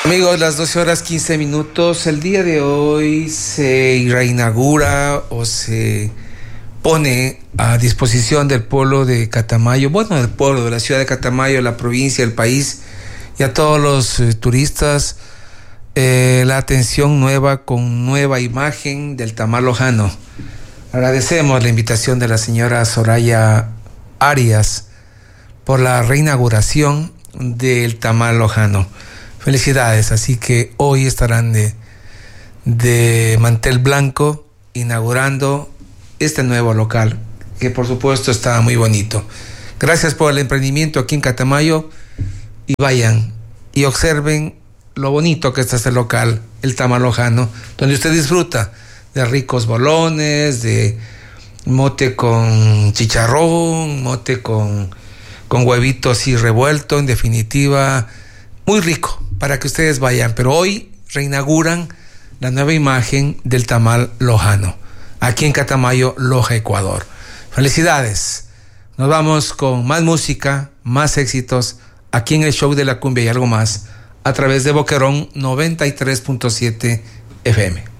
Amigos, las 12:15. El día de hoy se reinaugura o se pone a disposición del pueblo de Catamayo, bueno, del pueblo de la ciudad de Catamayo, la provincia, el país y a todos los turistas, la atención nueva con nueva imagen del tamal lojano. Agradecemos la invitación de la señora Soraya Arias por la reinauguración del tamal lojano. Felicidades, así que hoy estarán de mantel blanco inaugurando este nuevo local, que por supuesto está muy bonito. Gracias por el emprendimiento aquí en Catamayo y vayan y observen lo bonito que está este local, el tamal lojano, donde usted disfruta de ricos bolones, de mote con chicharrón, mote con huevito así revuelto, en definitiva, muy rico para que ustedes vayan. Pero hoy reinauguran la nueva imagen del tamal lojano, aquí en Catamayo, Loja, Ecuador. Felicidades. Nos vamos con más música, más éxitos, aquí en el show de la cumbia y algo más, a través de Boquerón 93.7 FM.